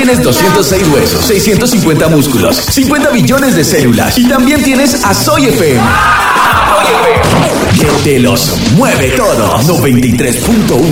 tienes 206 huesos, 650 músculos, 50 billones de células y también tienes a Soy FM. Que te los mueve todo. 93.1